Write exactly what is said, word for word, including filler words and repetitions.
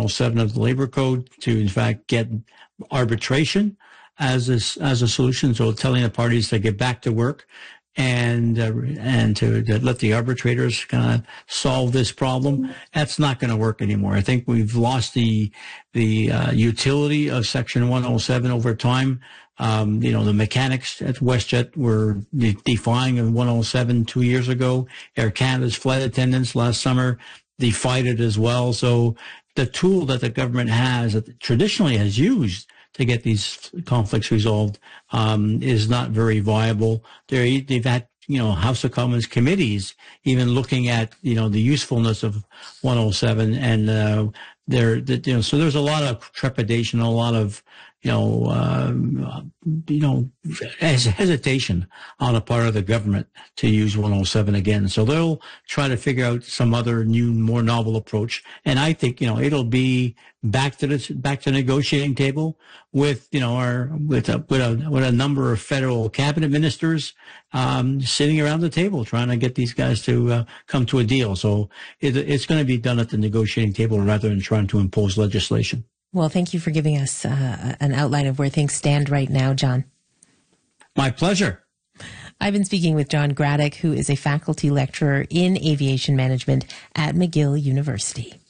oh seven of the Labor Code to, in fact, get arbitration as a, as a solution. So telling the parties to get back to work and uh, and to, to let the arbitrators kind of solve this problem. That's not going to work anymore. I think we've lost the the uh, utility of Section one oh seven over time. Um, you know, the mechanics at WestJet were de- defying one oh seven two years ago. Air Canada's flight attendants last summer defied it as well. So the tool that the government has, that traditionally has used to get these conflicts resolved, um, is not very viable. They're, they've had, you know, House of Commons committees even looking at, you know, the usefulness of one oh seven, and uh, there, you know, so there's a lot of trepidation, a lot of, you know, um, you know, hesitation on the part of the government to use one oh seven again. So they'll try to figure out some other new, more novel approach. And I think, you know, it'll be back to the back to the negotiating table with, you know, our with a with a with a number of federal cabinet ministers um, sitting around the table trying to get these guys to uh, come to a deal. So it, it's going to be done at the negotiating table rather than trying to impose legislation. Well, thank you for giving us uh, an outline of where things stand right now, John. My pleasure. I've been speaking with John Graddick, who is a faculty lecturer in aviation management at McGill University.